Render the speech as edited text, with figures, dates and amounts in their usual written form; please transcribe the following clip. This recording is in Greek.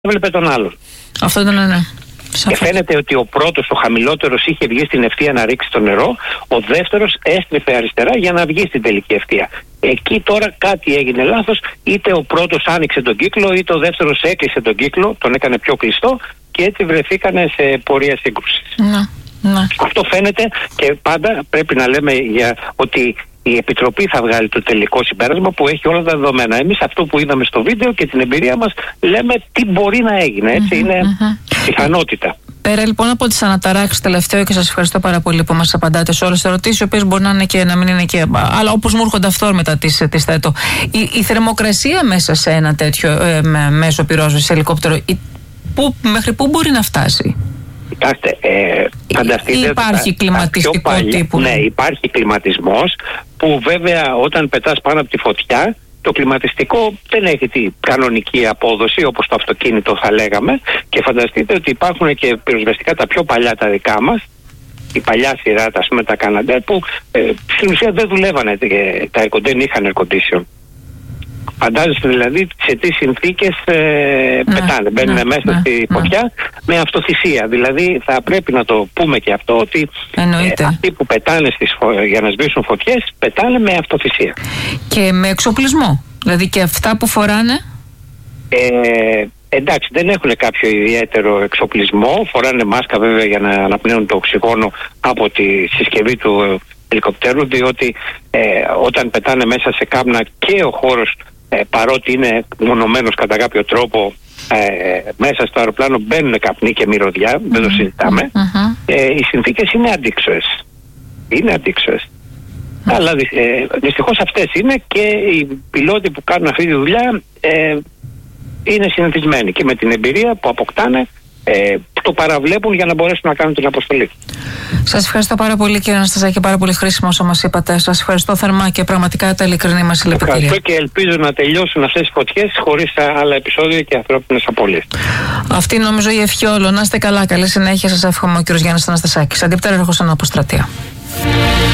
έβλεπε τον άλλον. Αυτό ήταν ναι. Και φαίνεται ότι ο πρώτος, ο χαμηλότερος, είχε βγει στην ευθεία να ρίξει το νερό, ο δεύτερος έστρεφε αριστερά για να βγει στην τελική ευθεία. Εκεί τώρα κάτι έγινε λάθος, είτε ο πρώτος άνοιξε τον κύκλο, είτε ο δεύτερος έκλεισε τον κύκλο, τον έκανε πιο κλειστό και έτσι βρεθήκανε σε πορεία σύγκρουσης. Ναι. Αυτό φαίνεται και πάντα πρέπει να λέμε ότι η Επιτροπή θα βγάλει το τελικό συμπέρασμα που έχει όλα τα δεδομένα. Εμείς αυτό που είδαμε στο βίντεο και την εμπειρία μας λέμε τι μπορεί να έγινε. Έτσι είναι πιθανότητα. Πέρα λοιπόν από τις αναταράξεις τελευταίο, και σας ευχαριστώ πάρα πολύ που μας απαντάτε σε όλες τις ερωτήσεις, οι οποίες μπορεί να είναι και να μην είναι και. Αλλά όπως μου έρχονται αυθόρμητα τις θέτω. Η θερμοκρασία μέσα σε ένα τέτοιο μέσο πυρόσβεσης ελικόπτερο, μέχρι πού μπορεί να φτάσει? Κοιτάξτε, φανταστείτε. Υπάρχει κλιματιστικό τύπου? Ναι, υπάρχει κλιματισμός που βέβαια όταν πετάς πάνω από τη φωτιά, το κλιματιστικό δεν έχει την κανονική απόδοση όπως το αυτοκίνητο θα λέγαμε, και φανταστείτε ότι υπάρχουν και πυροσβεστικά τα πιο παλιά τα δικά μας, η παλιά σειρά, ας πούμε τα Canadair, που στην ουσία δεν δουλεύανε, τα δεν είχαν air condition. Φαντάζεστε δηλαδή σε τι συνθήκες πετάνε, μπαίνουν μέσα στη φωτιά με αυτοθυσία. Δηλαδή θα πρέπει να το πούμε και αυτό, ότι αυτοί που πετάνε για να σβήσουν φωτιές πετάνε με αυτοθυσία. Και με εξοπλισμό, δηλαδή και αυτά που φοράνε? Εντάξει, δεν έχουν κάποιο ιδιαίτερο εξοπλισμό, φοράνε μάσκα βέβαια για να αναπνέουν το οξυγόνο από τη συσκευή του ελικοπτέρου, διότι όταν πετάνε μέσα σε κάμνα και ο χώρος, παρότι είναι μονωμένος κατά κάποιο τρόπο, μέσα στο αεροπλάνο μπαίνουν καπνοί και μυρωδιά, δεν το συζητάμε. Οι συνθήκες είναι αντίξωες. Αλλά δυστυχώς αυτές είναι, και οι πιλότοι που κάνουν αυτή τη δουλειά είναι συνηθισμένοι και με την εμπειρία που αποκτάνε το παραβλέπουν για να μπορέσουν να κάνουν την αποστολή. Σας ευχαριστώ πάρα πολύ, κύριε Αναστασάκη, πάρα πολύ χρήσιμο όσο μας είπατε. Σας ευχαριστώ θερμά και πραγματικά τα ειλικρινή μας συλληπιτήρια. Ευχαριστώ και ελπίζω να τελειώσουν αυτές οι φωτιές χωρίς άλλα επεισόδια και ανθρώπινες απώλειες. Αυτή νομίζω η ευχή όλων. Να είστε καλά, καλή συνέχεια σας εύχομαι, ο κύριος Γιάννης Αναστασάκης, αντιπτέραρχος ανά αποστρατεία.